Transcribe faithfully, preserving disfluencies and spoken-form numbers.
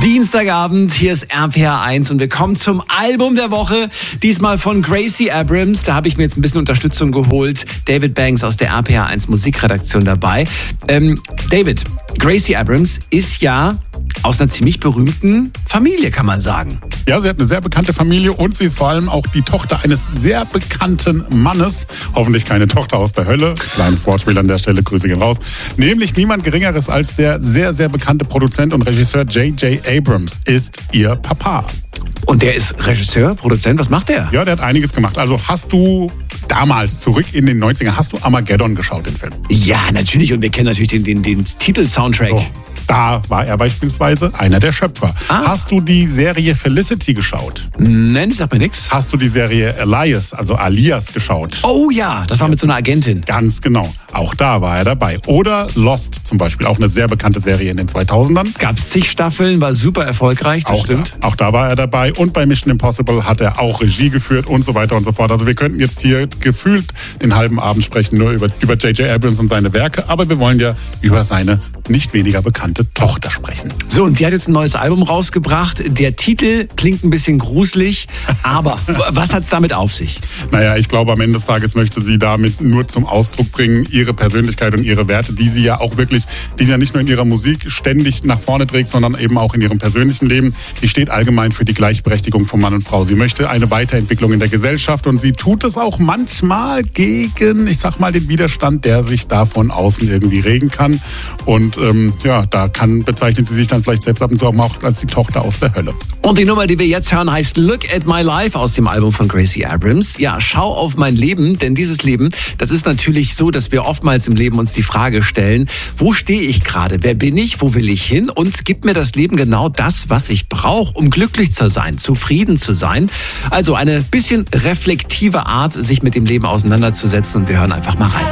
Dienstagabend, hier ist R P R eins und wir kommen zum Album der Woche. Diesmal von Gracie Abrams. Da habe ich mir jetzt ein bisschen Unterstützung geholt. David Banks aus der R P R eins Musikredaktion dabei. Ähm, David, Gracie Abrams ist ja aus einer ziemlich berühmten Familie, kann man sagen. Ja, sie hat eine sehr bekannte Familie und sie ist vor allem auch die Tochter eines sehr bekannten Mannes. Hoffentlich keine Tochter aus der Hölle. Kleines Wortspiel an der Stelle, Grüße gehen raus. Nämlich niemand Geringeres als der sehr, sehr bekannte Produzent und Regisseur J J Abrams ist ihr Papa. Und der ist Regisseur, Produzent, was macht der? Ja, der hat einiges gemacht. Also hast du damals, zurück in den neunzigern, hast du Armageddon geschaut, den Film? Ja, natürlich. Und wir kennen natürlich den, den, den Titel-Soundtrack. Oh. Da war er beispielsweise einer der Schöpfer. Ah. Hast du die Serie Felicity geschaut? Nein, sag mir nix. Hast du die Serie Alias, also Alias, geschaut? Oh ja, das war mit so einer Agentin. Ganz genau. Auch da war er dabei. Oder Lost zum Beispiel, auch eine sehr bekannte Serie in den zweitausendern. Gab's zig Staffeln, war super erfolgreich, das auch stimmt. Da, auch da war er dabei. Und bei Mission Impossible hat er auch Regie geführt und so weiter und so fort. Also wir könnten jetzt hier gefühlt den halben Abend sprechen, nur über, über J J Abrams und seine Werke. Aber wir wollen ja über seine nicht weniger bekannte Tochter sprechen. So, und die hat jetzt ein neues Album rausgebracht. Der Titel klingt ein bisschen gruselig, aber was hat's damit auf sich? Naja, ich glaube, am Ende des Tages möchte sie damit nur zum Ausdruck bringen, ihre Persönlichkeit und ihre Werte, die sie ja auch wirklich, die sie ja nicht nur in ihrer Musik ständig nach vorne trägt, sondern eben auch in ihrem persönlichen Leben. Sie steht allgemein für die Gleichberechtigung von Mann und Frau. Sie möchte eine Weiterentwicklung in der Gesellschaft und sie tut es auch manchmal gegen, ich sag mal, den Widerstand, der sich da von außen irgendwie regen kann. Und ähm, ja, da kann bezeichnet sie sich dann vielleicht selbst ab und zu auch als die Tochter aus der Hölle. Und die Nummer, die wir jetzt hören, heißt Look at My Life aus dem Album von Gracie Abrams. Ja, schau auf mein Leben, denn dieses Leben, das ist natürlich so, dass wir oftmals im Leben uns die Frage stellen, wo stehe ich gerade, wer bin ich, wo will ich hin und gibt mir das Leben genau das, was ich brauche, um glücklich zu sein, zufrieden zu sein. Also eine bisschen reflektive Art, sich mit dem Leben auseinanderzusetzen und wir hören einfach mal rein.